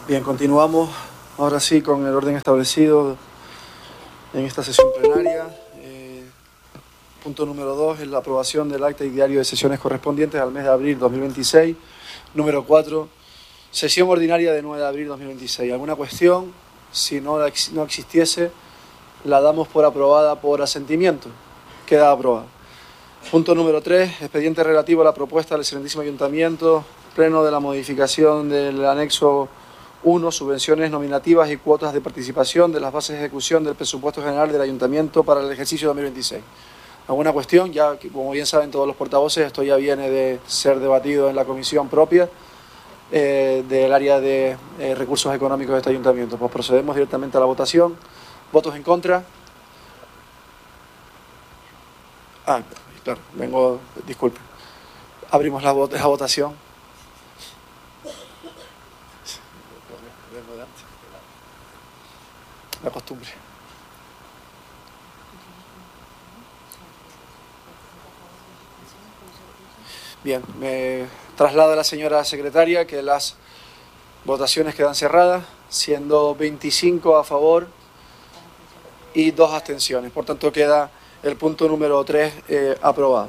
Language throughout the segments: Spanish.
Bien, continuamos ahora sí con el orden establecido en esta sesión plenaria. Punto número 2 es la aprobación del acta y diario de sesiones correspondientes al mes de abril 2026. Número 4, sesión ordinaria de 9 de abril 2026. ¿Alguna cuestión? Si no existiese, la damos por aprobada por asentimiento. Queda aprobada. Punto número 3, expediente relativo a la propuesta del excelentísimo Ayuntamiento, pleno de la modificación del anexo 1, subvenciones nominativas y cuotas de participación de las bases de ejecución del presupuesto general del Ayuntamiento para el ejercicio 2026. ¿Alguna cuestión? Ya, como bien saben todos los portavoces, esto ya viene de ser debatido en la comisión propia del área de recursos económicos de este Ayuntamiento. Pues procedemos directamente a la votación. ¿Votos en contra? Claro, disculpe. Abrimos la votación. La costumbre. Bien, me traslada a la señora secretaria que las votaciones quedan cerradas, siendo 25 a favor y 2 abstenciones. Por tanto, queda el punto número 3 aprobado.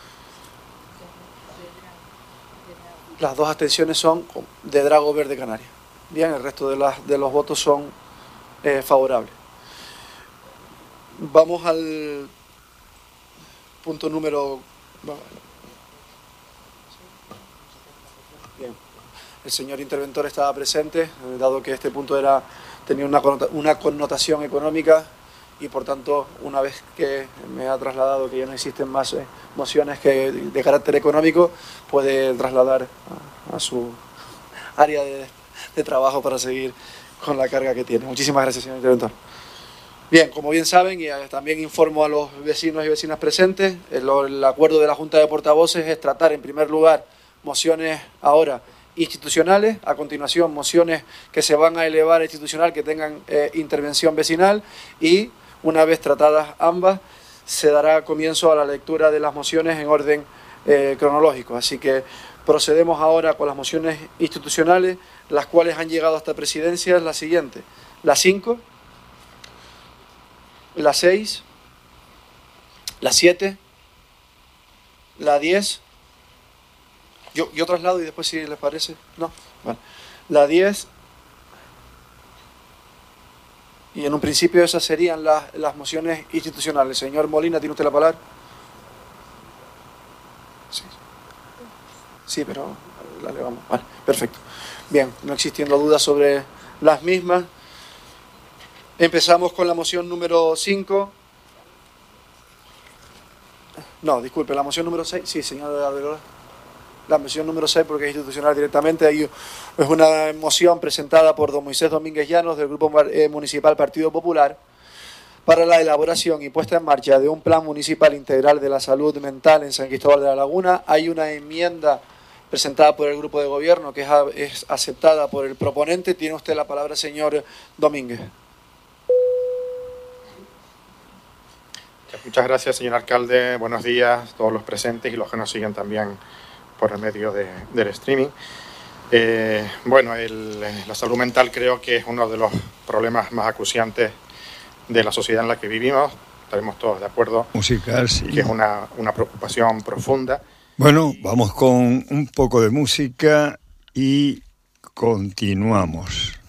Las 2 abstenciones son de Drago Verde Canaria. Bien, el resto de los votos son favorables. Vamos al punto número... Bien, el señor interventor estaba presente, dado que este punto tenía una connotación económica y por tanto, una vez que me ha trasladado que ya no existen más mociones de carácter económico, puede trasladar a su área de trabajo para seguir con la carga que tiene. Muchísimas gracias, señor interventor. Bien, como bien saben, y también informo a los vecinos y vecinas presentes, el acuerdo de la Junta de Portavoces es tratar en primer lugar mociones ahora institucionales, a continuación mociones que se van a elevar a institucional que tengan intervención vecinal y una vez tratadas ambas se dará comienzo a la lectura de las mociones en orden cronológico. Así que procedemos ahora con las mociones institucionales, las cuales han llegado hasta presidencia, es la siguiente: la 5, la 6, la 7, la 10. Yo traslado y después, si les parece, no. Vale. La 10, y en un principio esas serían las mociones institucionales. Señor Molina, ¿tiene usted la palabra? Sí, pero la elevamos. Vale, perfecto. Bien, no existiendo dudas sobre las mismas, empezamos con la moción número 5. No, disculpe, la moción número 6. Sí, señor Arbeloa. La moción número 6, porque es institucional directamente. Ahí es una moción presentada por don Moisés Domínguez Llanos, del Grupo Municipal Partido Popular, para la elaboración y puesta en marcha de un plan municipal integral de la salud mental en San Cristóbal de la Laguna. Hay una enmienda presentada por el Grupo de Gobierno que es aceptada por el proponente. Tiene usted la palabra, señor Domínguez. Muchas gracias, señor alcalde. Buenos días a todos los presentes y los que nos siguen también por el medio del streaming. La salud mental creo que es uno de los problemas más acuciantes de la sociedad en la que vivimos. Estaremos todos de acuerdo musical, sí, que es una preocupación profunda. Bueno, vamos con un poco de música y continuamos.